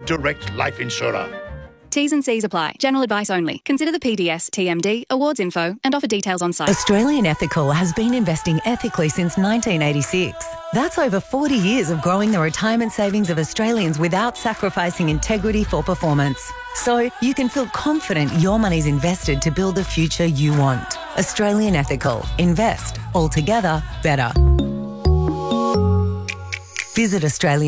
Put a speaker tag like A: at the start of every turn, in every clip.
A: direct life insurer.
B: T's and C's apply. General advice only. Consider the PDS, TMD, awards info and offer details on site.
C: Australian Ethical has been investing ethically since 1986. That's over 40 years of growing the retirement savings of Australians without sacrificing integrity for performance. So you can feel confident your money's invested to build the future you want. Australian Ethical. Invest. Altogether better. Visit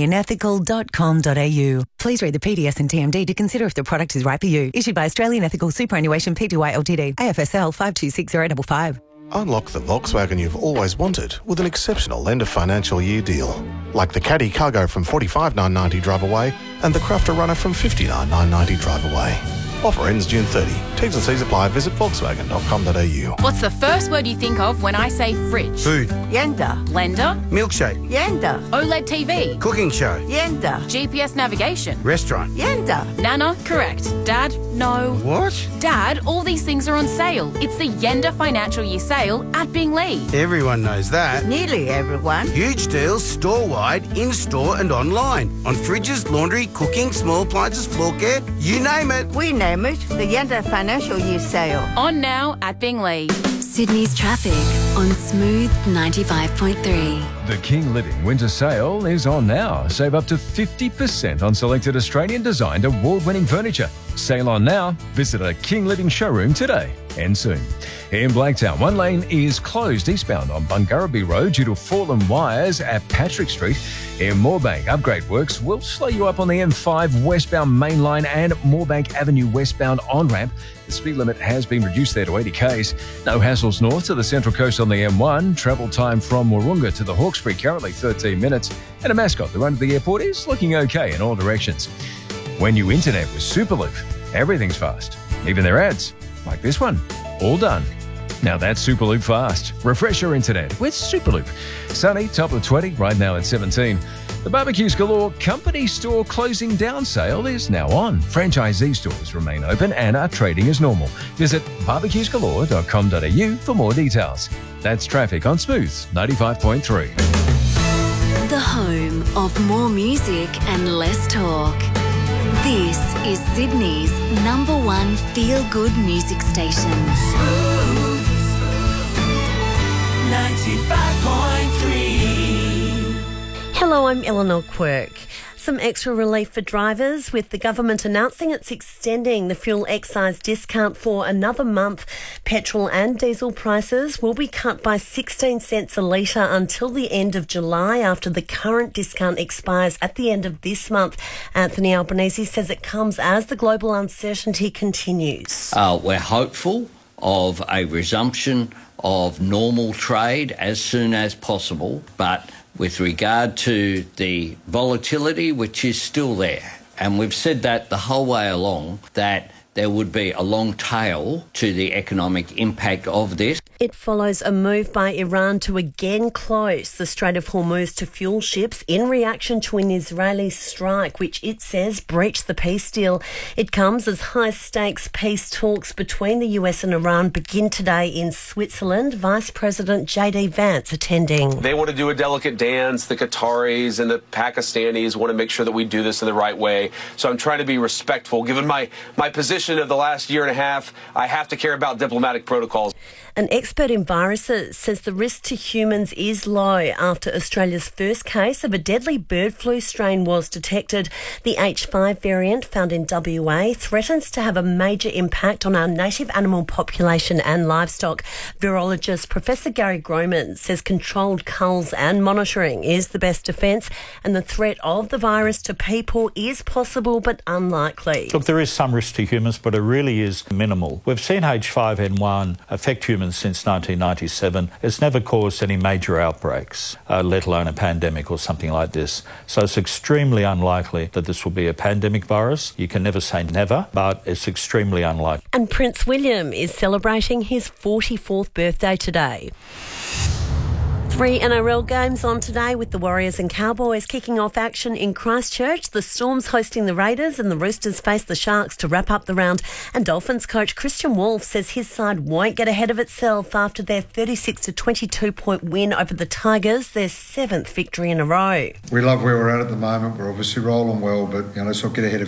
C: australianethical.com.au. Please read the PDS and TMD to consider if the product is right for you. Issued by Australian Ethical Superannuation Pty Ltd. AFSL 526055.
D: Unlock the Volkswagen you've always wanted with an exceptional end of financial year deal. Like the Caddy Cargo from $45,990 drive away and the Crafter Runner from $59,990 drive away. Offer ends June 30. T's and C's apply. Visit volkswagen.com.au.
E: What's the first word you think of when I say fridge?
F: Food.
G: Yenda.
E: Blender?
F: Milkshake.
G: Yenda.
E: OLED TV?
F: Cooking show.
G: Yenda.
E: GPS navigation?
F: Restaurant.
G: Yenda.
E: Nana? Correct. Dad? No.
F: What?
E: Dad, all these things are on sale. It's the Yenda Financial Year Sale at Binglee.
F: Everyone knows that.
G: Nearly everyone.
F: Huge deals store-wide, in-store and online. On fridges, laundry, cooking, small appliances, floor care, you name it.
G: We name it the Yenda Financial Year Sale.
E: On now at Binglee.
H: Sydney's traffic on Smooth 95.3.
I: The King Living Winter Sale is on now. Save up to 50% on selected Australian-designed award-winning furniture. Sale on now. Visit a King Living showroom today. End soon. In Blacktown, one lane is closed eastbound on Bungarraby Road due to fallen wires at Patrick Street. In Moorebank, upgrade works will slow you up on the M5 westbound main line and Moorebank Avenue westbound on-ramp. The speed limit has been reduced there to 80 k's. No hassles north to the Central Coast on the M1. Travel time from Wahroonga to the Hawkesbury currently 13 minutes. And a Mascot, the run to the airport, is looking okay in all directions. When you internet with Superloop, everything's fast. Even their ads, like this one, all done. Now that's Superloop fast. Refresh your internet with Superloop. Sunny, top of 20, right now at 17. The Barbecues Galore Company Store closing down sale is now on. Franchisee stores remain open and are trading as normal. Visit barbecuesgalore.com.au for more details. That's traffic on Smooth 95.3.
H: The home of more music and less talk. This is Sydney's #1 feel-good music station.
J: Smooth 95.3.
K: Hello, I'm Eleanor Quirk. Some extra relief for drivers with the government announcing it's extending the fuel excise discount for another month. Petrol and diesel prices will be cut by 16 cents a litre until the end of July after the current discount expires at the end of this month. Anthony Albanese says it comes as the global uncertainty continues.
L: We're hopeful of a resumption of normal trade as soon as possible, but with regard to the volatility, which is still there, and we've said that the whole way along, that there would be a long tail to the economic impact of this.
K: It follows a move by Iran to again close the Strait of Hormuz to fuel ships in reaction to an Israeli strike, which it says breached the peace deal. It comes as high-stakes peace talks between the US and Iran begin today in Switzerland. Vice President J.D. Vance attending.
M: They want to do a delicate dance. The Qataris and the Pakistanis want to make sure that we do this in the right way. So I'm trying to be respectful. Given my position of the last year and a half, I have to care about diplomatic protocols.
K: An expert in viruses says the risk to humans is low after Australia's first case of a deadly bird flu strain was detected. The H5 variant found in WA threatens to have a major impact on our native animal population and livestock. Virologist Professor Gary Groman says controlled culls and monitoring is the best defence, and the threat of the virus to people is possible but unlikely.
N: Look, there is some risk to humans, but it really is minimal. We've seen H5N1 affect humans since 1997. It's never caused any major outbreaks, let alone a pandemic or something like this. So it's extremely unlikely that this will be a pandemic virus. You can never say never, but it's extremely unlikely.
K: And Prince William is celebrating his 44th birthday today. 3 NRL games on today with the Warriors and Cowboys kicking off action in Christchurch. The Storms hosting the Raiders and the Roosters face the Sharks to wrap up the round. And Dolphins coach Christian Wolf says his side won't get ahead of itself after their 36-22 point win over the Tigers, their 7th victory in a row.
O: We love where we're at the moment. We're obviously rolling well, but let's not get ahead of